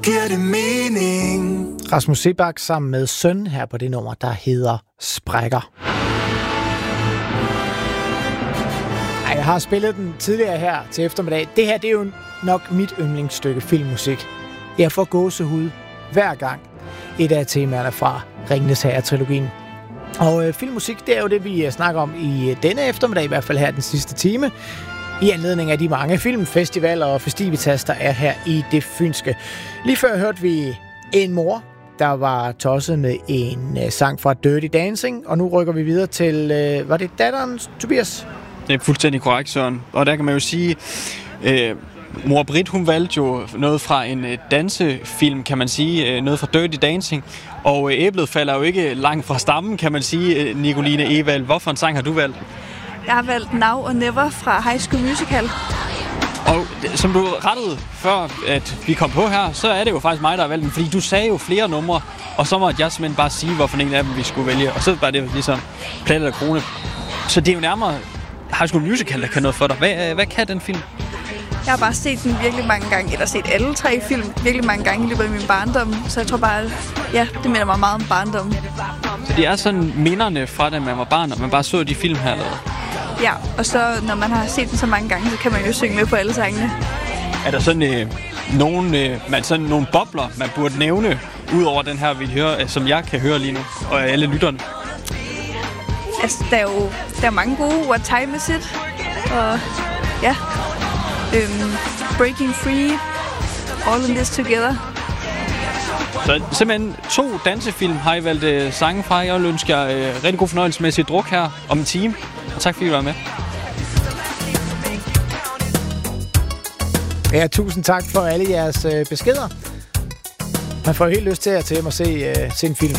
Giver det mening? Rasmus Seebach sammen med Søn her på det nummer, der hedder Sprækker. Jeg har spillet den tidligere her til eftermiddag. Det her, det er jo nok mit yndlingsstykke filmmusik. Jeg får gåsehud hver gang. Et af temaerne fra Ringenes Herre-trilogien. Og filmmusik, det er jo det, vi snakker om i denne eftermiddag, i hvert fald her den sidste time. I anledning af de mange filmfestivaler og festivitas, der er her i det fynske. Lige før hørte vi en mor, der var tosset med en sang fra Dirty Dancing. Og nu rykker vi videre til, var det datteren, Tobias? Det er fuldstændig korrekt, Søren. Og der kan man jo sige, mor Britt, hun valgte jo noget fra en dansefilm, kan man sige, noget fra Dirty Dancing. Og æblet falder jo ikke langt fra stammen, kan man sige, Nicoline Evald. Hvorfor en sang har du valgt? Jeg har valgt Now or Never fra High School Musical. Og som du rettede før, at vi kom på her, så er det jo faktisk mig, der har valgt den. Fordi du sagde jo flere numre, og så måtte jeg simpelthen bare sige, hvorfor en af dem vi skulle vælge. Og så var det ligesom plat eller krone. Så det er jo nærmere High School Musical, der kan noget for dig. Hvad kan den film? Jeg har bare set den virkelig mange gange, eller set alle 3 film virkelig mange gange i løbet af min barndom. Så jeg tror bare, ja, det minder mig meget om barndom. Så det er sådan minderne fra, da man var barn, og man bare så de film her lavet? Ja, og så når man har set den så mange gange, så kan man jo synge med på alle sangene. Er der sådan nogle bobler, man burde nævne, ud over den her, vi hører, som jeg kan høre lige nu, og alle lytterne? Altså, der er mange gode. What Time Is It? Og ja, Breaking Free, All In This Together. Så simpelthen 2 dansefilm har I valgt sange fra. Jeg vil ønske jer rigtig god fornøjelse med sit druk her om en time. Og tak fordi I var med. Ja, tusind tak for alle jeres beskeder. Man får helt lyst til at tage hjem og se en film.